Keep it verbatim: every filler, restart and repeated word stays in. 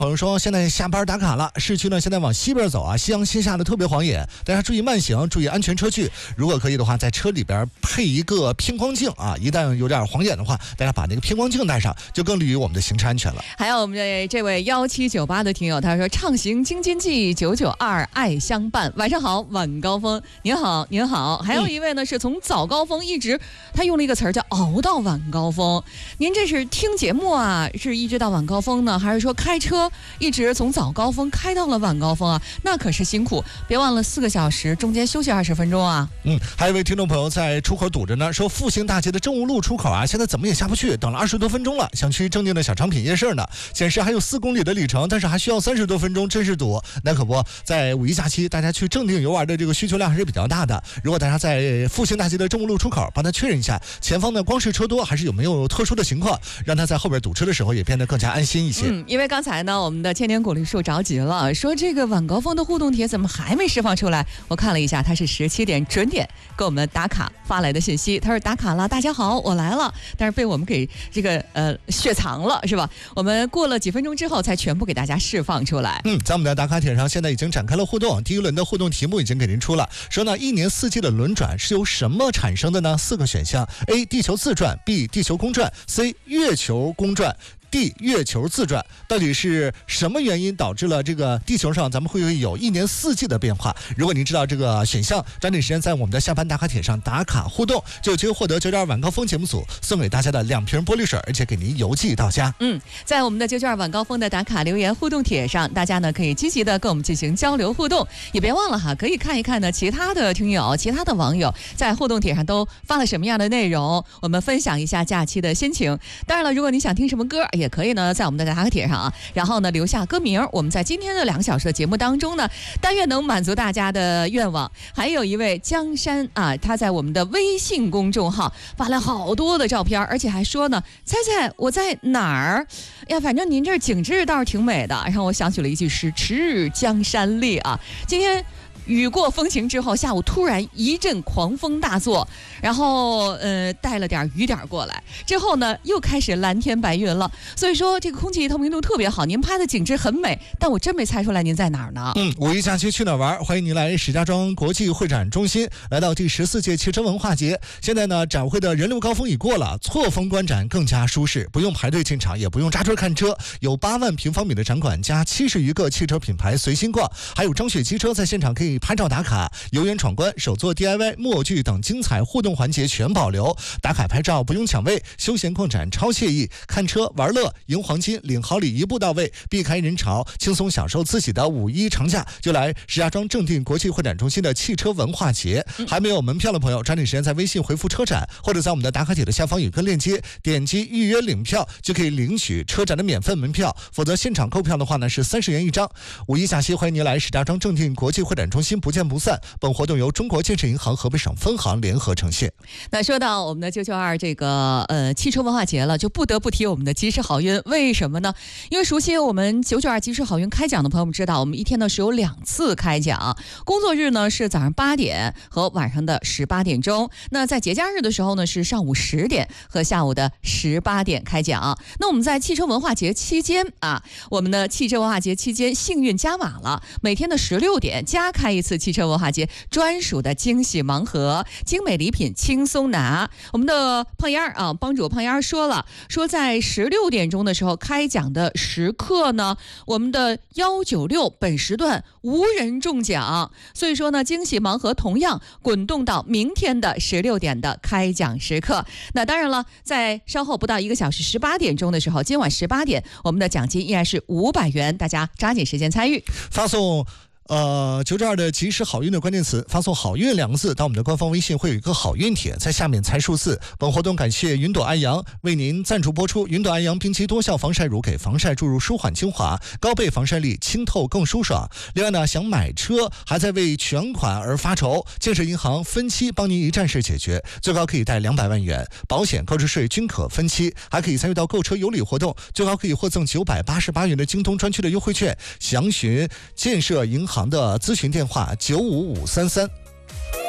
朋友说现在下班打卡了，市区呢现在往西边走啊，夕阳西下的特别晃眼，大家注意慢行，注意安全车距。如果可以的话，在车里边配一个偏光镜啊，一旦有点晃眼的话，大家把那个偏光镜带上，就更利于我们的行车安全了。 还有我们的这位幺七九八的听友，他说畅行京津冀九九二爱相伴，晚上好，晚高峰，您好您好。还有一位呢、嗯、是从早高峰一直，他用了一个词儿叫熬到晚高峰。您这是听节目啊，是一直到晚高峰呢，还是说开车一直从早高峰开到了晚高峰啊？那可是辛苦，别忘了四个小时中间休息二十分钟啊。 嗯，还有一位听众朋友在出口堵着呢，说复兴大街的政务路出口啊，现在怎么也下不去，等了二十多分钟了，想去正定的小商品夜市呢，显示还有四公里的里程，但是还需要三十多分钟，真是堵。那可不，在五一假期，大家去正定游玩的这个需求量还是比较大的。如果大家在复兴大街的政务路出口帮他确认一下，前方呢光是车多，还是有没有特殊的情况，让他在后边堵车的时候也变得更加安心一些。 嗯，因为刚才呢，我们的千年果绿树着急了，说这个晚高峰的互动帖怎么还没释放出来？我看了一下，他是十七点准点给我们打卡发来的信息，他说打卡了，大家好，我来了，但是被我们给这个呃雪藏了，是吧？我们过了几分钟之后才全部给大家释放出来。 嗯，在我们的打卡帖上现在已经展开了互动，第一轮的互动题目已经给您出了，说呢一年四季的轮转是由什么产生的呢？四个选项 ：A. 地球自转 ，B. 地球公转 ，C. 月球公转。地月球自转，到底是什么原因导致了这个地球上咱们会有一年四季的变化？如果您知道这个选项，抓紧时间在我们的下班打卡帖上打卡互动，就有机会获得九点二晚高峰节目组送给大家的两瓶玻璃水，而且给您邮寄到家。 嗯，在我们的九九二晚高峰的打卡留言互动帖上，大家呢可以积极的跟我们进行交流互动，也别忘了哈，可以看一看呢其他的听友、其他的网友在互动帖上都发了什么样的内容，我们分享一下假期的心情。当然了，如果你想听什么歌，也可以呢在我们的打卡帖上啊，然后呢留下歌名，我们在今天的两个小时的节目当中呢，但愿能满足大家的愿望。还有一位江山啊，他在我们的微信公众号发了好多的照片，而且还说呢，猜猜我在哪儿呀？反正您这景致倒是挺美的，让我想起了一句诗：迟日江山丽啊。今天雨过风晴之后，下午突然一阵狂风大作，然后呃带了点雨点过来，之后呢又开始蓝天白云了。所以说这个空气透明度特别好，您拍的景致很美，但我真没猜出来您在哪儿呢？ 嗯，五一假期去哪儿玩？欢迎您来石家庄国际会展中心，来到第十四届汽车文化节。现在呢，展会的人流高峰已过了，错峰观展更加舒适，不用排队进场，也不用扎堆看车，有八万平方米的展馆加七十余个汽车品牌随心逛，还有张雪汽车在现场可以拍照打卡，游园闯关、手作 D I Y、默剧等精彩互动环节全保留。打卡拍照不用抢位，休闲逛展超惬意，看车玩乐赢黄金领好礼一步到位，避开人潮，轻松享受自己的五一长假。就来石家庄正定国际会展中心的汽车文化节。还没有门票的朋友，抓紧时间在微信回复车展，或者在我们的打卡帖的下方有个链接，点击预约领票就可以领取车展的免费门票，否则现场购票的话呢是三十元一张。五一假期欢迎您来石家庄正定国际会展中心，不见不散。本活动由中国建设银行河北省分行联合呈现。 那说到我们的九九二这个呃汽车文化节了，就不得不提我们的及时好运。为什么呢？因为熟悉我们九九二及时好运开奖的朋友们知道，我们一天呢是有两次开奖，工作日呢是早上八点和晚上的十八点钟，那在节假日的时候呢是上午十点和下午的十八点开奖。那我们在汽车文化节期间啊，我们的汽车文化节期间幸运加码了，每天的十六点加开一次汽车文化节专属的惊喜盲盒，精美礼品轻松拿。我们的胖丫啊，帮主胖丫说了，说在十六点钟的时候开奖的时刻呢，我们的一九六本时段无人中奖，所以说呢，惊喜盲盒同样滚动到明天的十六点的开奖时刻。那当然了，在稍后不到一个小时，十八点钟的时候，今晚十八点，我们的奖金依然是五百元，大家抓紧时间参与， 发送。呃，九九二的及时好运的关键词，发送好运两个字到我们的官方微信，会有一个好运帖，在下面猜数字。本活动感谢云朵安阳为您赞助播出。云朵安阳冰肌多效防晒乳给防晒注入舒缓精华，高倍防晒力，清透更舒爽。另外呢，想买车还在为全款而发愁，建设银行分期帮您一站式解决，最高可以贷两百万元，保险、购置税均可分期，还可以参与到购车有礼活动，最高可以获赠九百八十八元的京东专区的优惠券。详询建设银行的咨询电话九五五三三。